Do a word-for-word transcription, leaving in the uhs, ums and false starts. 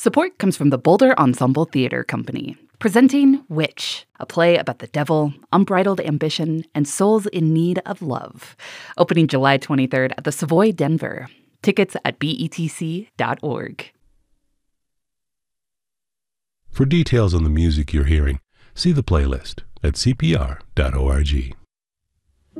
Support comes from the Boulder Ensemble Theater Company, presenting Witch, a play about the devil, unbridled ambition, and souls in need of love. Opening July twenty-third at the Savoy Denver. Tickets at B E T C dot org. For details on the music you're hearing, see the playlist at C P R dot org.